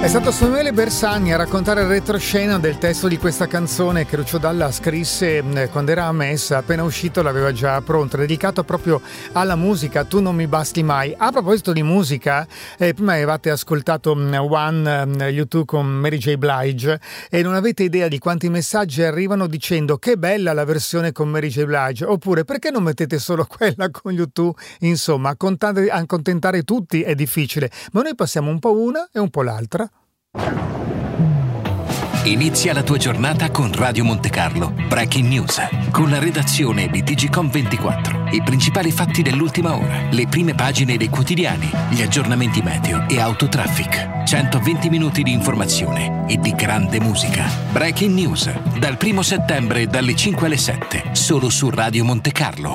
È stato Samuele Bersani a raccontare il retroscena del testo di questa canzone che Lucio Dalla scrisse quando era a messa, appena uscito l'aveva già pronto, dedicato proprio alla musica, Tu non mi basti mai. A proposito di musica, prima avevate ascoltato One, U2 con Mary J. Blige, e non avete idea di quanti messaggi arrivano dicendo che bella la versione con Mary J. Blige, oppure perché non mettete solo quella con U2? Insomma, accontentare tutti è difficile, ma noi passiamo un po' una e un po' l'altra. Inizia la tua giornata con Radio Monte Carlo Breaking News, con la redazione di TGcom24, i principali fatti dell'ultima ora, le prime pagine dei quotidiani, gli aggiornamenti meteo e autotraffic. 120 minuti di informazione e di grande musica. Breaking News dal 1 settembre dalle 5 alle 7 solo su Radio Monte Carlo.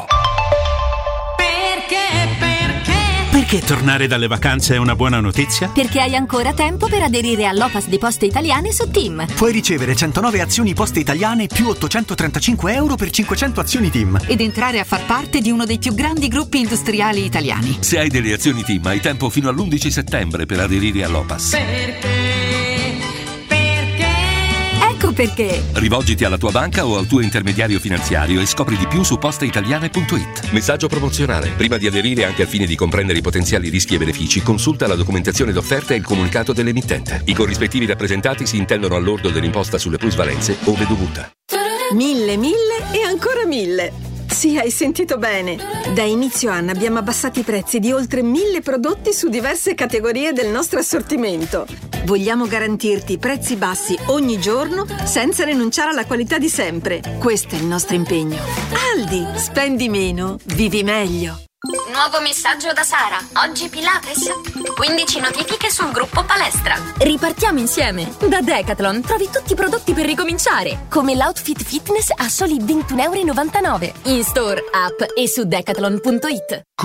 Perché tornare dalle vacanze è una buona notizia? Perché hai ancora tempo per aderire all'Opas di Poste Italiane su TIM. Puoi ricevere 109 azioni Poste Italiane più 835 euro per 500 azioni TIM. Ed entrare a far parte di uno dei più grandi gruppi industriali italiani. Se hai delle azioni TIM hai tempo fino all'11 settembre per aderire all'Opas. Ecco perché. Rivolgiti alla tua banca o al tuo intermediario finanziario e scopri di più su posteitaliane.it. Messaggio promozionale. Prima di aderire, anche al fine di comprendere i potenziali rischi e benefici, consulta la documentazione d'offerta e il comunicato dell'emittente. I corrispettivi rappresentati si intendono al lordo dell'imposta sulle plusvalenze ove dovuta. 1000 e ancora 1000. Sì, hai sentito bene. Da inizio anno abbiamo abbassato i prezzi di oltre 1000 prodotti su diverse categorie del nostro assortimento. Vogliamo garantirti prezzi bassi ogni giorno senza rinunciare alla qualità di sempre. Questo è il nostro impegno. Aldi, spendi meno, vivi meglio. Nuovo messaggio da Sara. Oggi Pilates. 15 notifiche sul gruppo palestra. Ripartiamo insieme. Da Decathlon trovi tutti i prodotti per ricominciare, come l'outfit fitness a soli 21,99 €. In store, app e su decathlon.it.